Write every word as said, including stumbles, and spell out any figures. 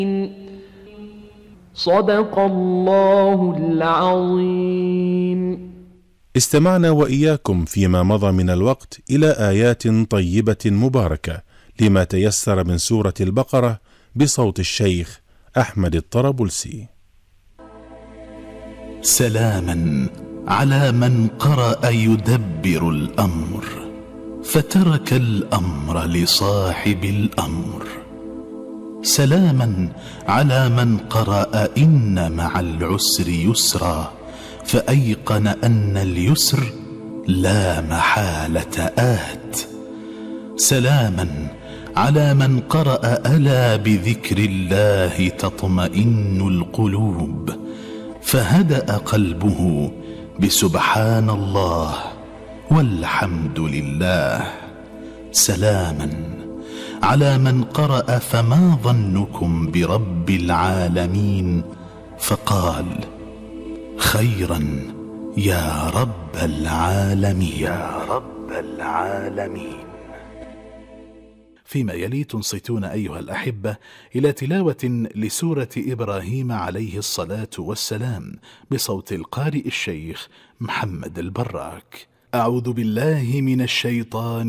صدق الله العظيم. استمعنا وإياكم فيما مضى من الوقت إلى آيات طيبة مباركة لما تيسر من سورة البقرة بصوت الشيخ أحمد الطرابلسي. سلاما على من قرأ يدبر الأمر فترك الأمر لصاحب الأمر. سلاما على من قرأ إن مع العسر يسرا فأيقن أن اليسر لا محالة آت. سلاما على من قرأ ألا بذكر الله تطمئن القلوب فهدأ قلبه بسبحان الله والحمد لله. سلاما على من قرأ فما ظنكم برب العالمين فقال خيرا يا رب العالمين يا رب العالمين. فيما يلي تنصتون أيها الأحبة إلى تلاوة لسورة إبراهيم عليه الصلاة والسلام بصوت القارئ الشيخ محمد البراك. أعوذ بالله من الشيطان